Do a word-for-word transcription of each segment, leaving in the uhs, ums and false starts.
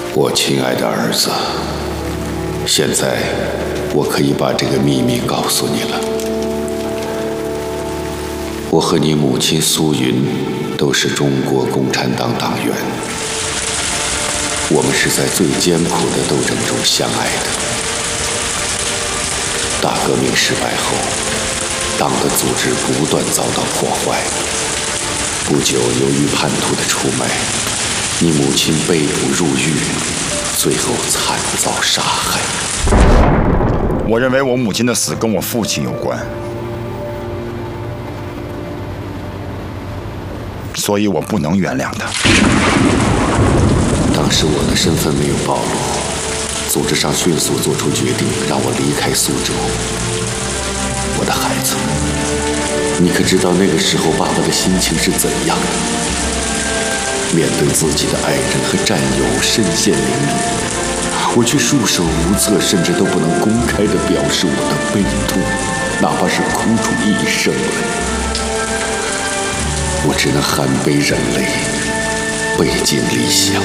我亲爱的儿子，现在我可以把这个秘密告诉你了。我和你母亲苏云都是中国共产党党员，我们是在最艰苦的斗争中相爱的。大革命失败后，党的组织不断遭到破坏。不久，由于叛徒的出卖，你母亲被捕入狱，最后惨遭杀害。 我认为我母亲的死跟我父亲有关，所以我不能原谅他。 当时我的身份没有暴露，组织上迅速做出决定，让我离开苏州。我的孩子，你可知道那个时候爸爸的心情是怎样的？面对自己的爱人和战友身陷囹圄，我却束手无策，甚至都不能公开地表示我的悲痛，哪怕是哭出一声来。我只能含悲忍泪，背井离乡。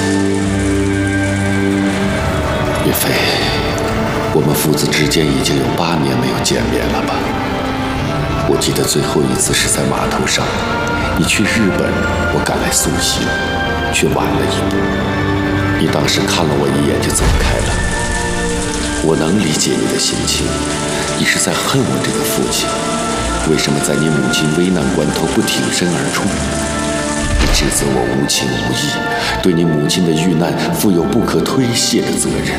岳飞，我们父子之间已经有八年没有见面了吧？我记得最后一次是在码头上，你去日本，我赶来送行，却晚了一步。你当时看了我一眼就走开了。我能理解你的心情，你是在恨我这个父亲，为什么在你母亲危难关头不挺身而出？你指责我无情无义，对你母亲的遇难负有不可推卸的责任。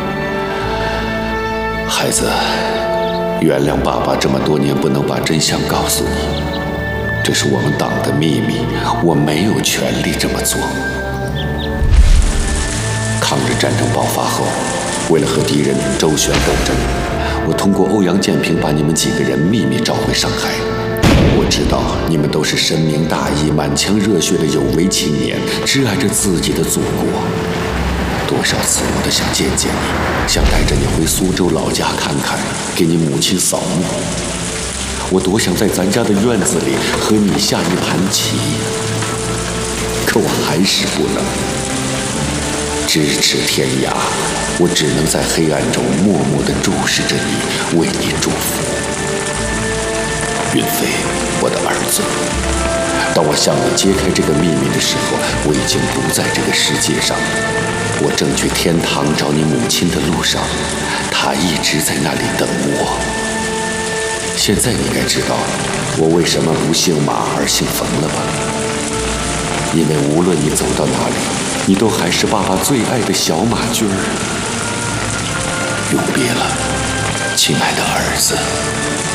孩子，原谅爸爸这么多年不能把真相告诉你，这是我们党的秘密，我没有权利这么做。抗日战争爆发后，为了和敌人周旋斗争，我通过欧阳建平把你们几个人秘密召回上海。我知道你们都是深明大义、满腔热血的有为青年，挚爱着自己的祖国。多少次我都想见见你，想带着你回苏州老家看看，给你母亲扫墓。我多想在咱家的院子里和你下一盘棋，可我还是不能。咫尺天涯，我只能在黑暗中默默地注视着你，为你祝福。云飞，我的儿子，当我向你揭开这个秘密的时候，我已经不在这个世界上，我正去天堂找你母亲的路上，她一直在那里等我。现在你该知道我为什么不姓马而姓冯了吧？因为无论你走到哪里，你都还是爸爸最爱的小马驹儿。永别了，亲爱的儿子。